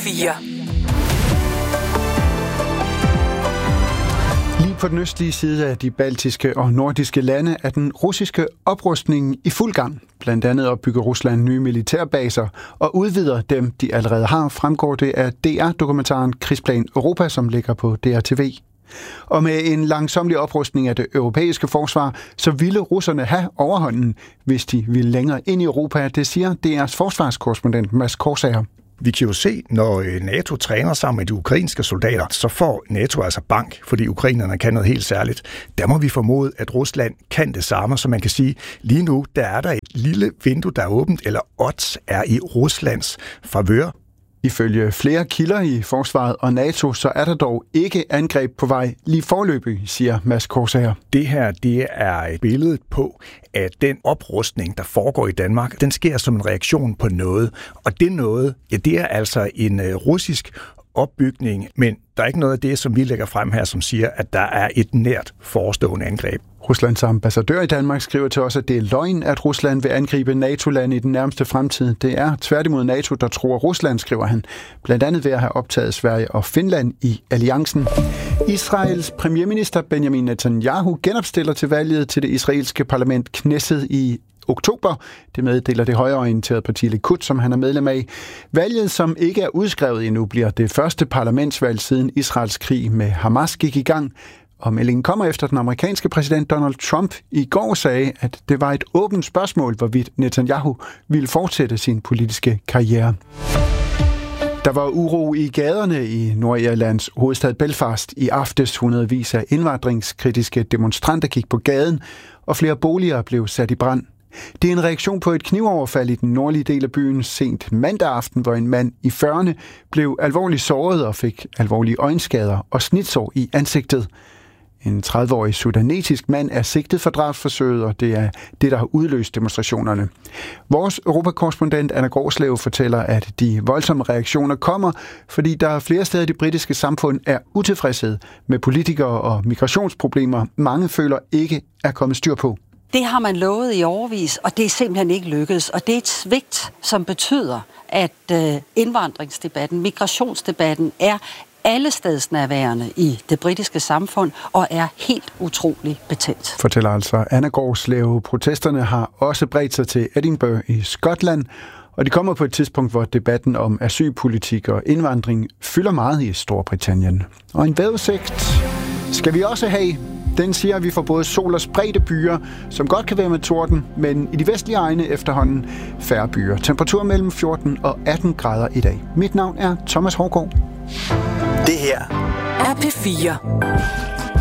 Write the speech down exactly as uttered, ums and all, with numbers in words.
fire. Lige på den østlige side af de baltiske og nordiske lande er den russiske oprustning i fuld gang. Blandt andet opbygger Rusland nye militærbaser og udvider dem, de allerede har, fremgår det af D R-dokumentaren Krigsplan Europa, som ligger på D R T V. Og med en langsomlig oprustning af det europæiske forsvar, så ville russerne have overhånden, hvis de ville længere ind i Europa, det siger D R's forsvarskorrespondent Mads Korsager. Vi kan jo se, når NATO træner sammen med de ukrainske soldater, så får NATO altså bank, fordi ukrainerne kan noget helt særligt. Der må vi formode, at Rusland kan det samme, så man kan sige, lige nu der er der et lille vindue, der er åbent, eller odds er i Ruslands favør. Ifølge flere kilder i forsvaret og NATO, så er der dog ikke angreb på vej lige forløbig, siger Mads Korsager. Det her, det er et billede på, at den oprustning, der foregår i Danmark, den sker som en reaktion på noget. Og det noget, ja, det er altså en uh, russisk opbygning, men der er ikke noget af det, som vi lægger frem her, som siger, at der er et nært forestående angreb. Ruslands ambassadør i Danmark skriver til os, at det er løgn, at Rusland vil angribe NATO-lande i den nærmeste fremtid. Det er tværtimod NATO, der tror Rusland, skriver han. Blandt andet ved at have optaget Sverige og Finland i alliancen. Israels premierminister Benjamin Netanyahu genopstiller til valget til det israelske parlament Knesset i oktober. Det meddeler det højreorienterede parti Likud, som han er medlem af. Valget, som ikke er udskrevet endnu, bliver det første parlamentsvalg siden Israels krig med Hamas gik i gang. Og meldingen kommer efter den amerikanske præsident Donald Trump i går sagde, at det var et åbent spørgsmål, hvorvidt Netanyahu ville fortsætte sin politiske karriere. Der var uro i gaderne i Nordirlands hovedstad Belfast i aftes. Hundredvis af indvandringskritiske demonstranter gik på gaden, og flere boliger blev sat i brand. Det er en reaktion på et knivoverfald i den nordlige del af byen sent mandag aften, hvor en mand i fyrrerne blev alvorligt såret og fik alvorlige øjenskader og snitsår i ansigtet. En tredive-årig sudanesisk mand er sigtet for drabsforsøget, og det er det, der har udløst demonstrationerne. Vores europakorrespondent Anna Gårdslev fortæller, at de voldsomme reaktioner kommer, fordi der flere steder i det britiske samfund er utilfredshed med politikere og migrationsproblemer. Mange føler ikke er kommet styr på. Det har man lovet i årevis, og det er simpelthen ikke lykkedes. Og det er et svigt, som betyder, at indvandringsdebatten, migrationsdebatten er allestedsnærværende i det britiske samfund og er helt utrolig betændt. Fortæller altså Anna Gårdslev. Protesterne har også bredt sig til Edinburgh i Skotland, og de kommer på et tidspunkt, hvor debatten om asylpolitik og indvandring fylder meget i Storbritannien. Og en vejrudsigt skal vi også have. Den siger, at vi får både sol og spredte byer, som godt kan være med torden, men i de vestlige egne efterhånden færre byer. Temperatur mellem fjorten og atten grader i dag. Mit navn er Thomas Hårgaard. Det her er P fire.